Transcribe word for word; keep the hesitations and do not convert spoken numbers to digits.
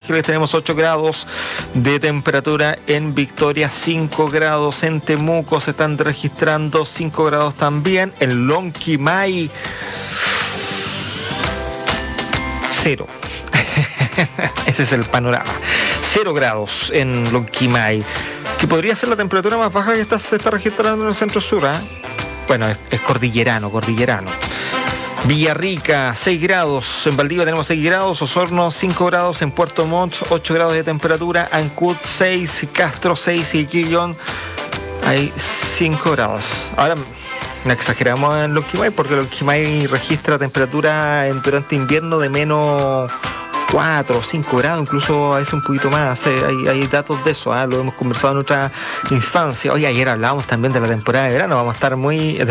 Ángeles tenemos ocho grados de temperatura, en Victoria cinco grados, en Temuco se están registrando cinco grados también, en Lonquimay cero. Ese es el panorama. Cero grados en Lonquimay, que podría ser la temperatura más baja que está, se está registrando en el centro sur, ¿eh? Bueno, es, es cordillerano, cordillerano. Villarrica, seis grados, en Valdivia tenemos seis grados, Osorno cinco grados, en Puerto Montt ocho grados de temperatura, Ancud seis, Castro seis y Quillón hay cinco grados. Ahora no exageramos en Lonquimay porque Lonquimay registra temperatura en, durante invierno de menos cuatro o cinco grados, incluso a veces un poquito más. Hay, hay datos de eso, ¿eh? Lo hemos conversado en otra instancia. Hoy ayer hablábamos también de la temporada de verano, vamos a estar muy...